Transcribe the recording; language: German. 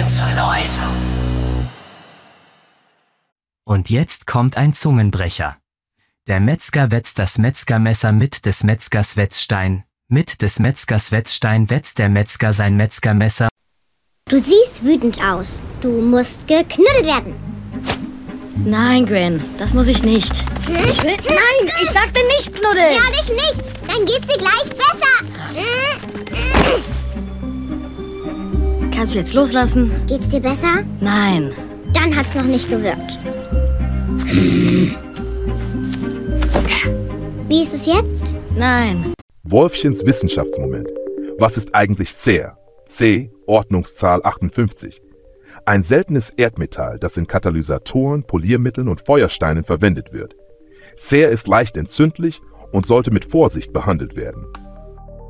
Noise. Und jetzt kommt ein Zungenbrecher. Der Metzger wetzt das Metzgermesser mit des Metzgers Wetzstein. Mit des Metzgers Wetzstein wetzt der Metzger sein Metzgermesser. Du siehst wütend aus. Du musst geknuddelt werden. Nein, Gwen, das muss ich nicht. Ich will... Nein, ich sagte nicht knuddeln. Ehrlich nicht. Dann geht's dir gleich besser. Kannst du jetzt loslassen? Geht's dir besser? Nein. Dann hat's noch nicht gewirkt. Wie ist es jetzt? Nein. Wolfchens Wissenschaftsmoment. Was ist eigentlich Cer? C, Ordnungszahl 58. Ein seltenes Erdmetall, das in Katalysatoren, Poliermitteln und Feuersteinen verwendet wird. Cer ist leicht entzündlich und sollte mit Vorsicht behandelt werden.